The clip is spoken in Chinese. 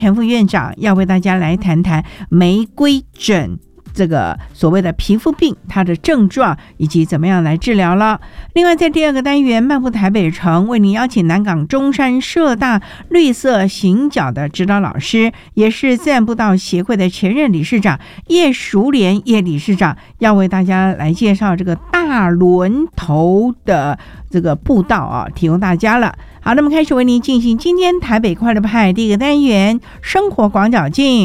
陈副院长要为大家来谈谈玫瑰疹这个所谓的皮肤病，它的症状以及怎么样来治疗了。另外，在第二个单元漫步台北城，为您邀请南港中山社大绿色行脚的指导老师，也是自然步道协会的前任理事长叶淑莲叶理事长，要为大家来介绍这个大轮头的这个步道啊，提供大家了。好，那么开始为您进行今天台北快乐派第一个单元生活广角镜。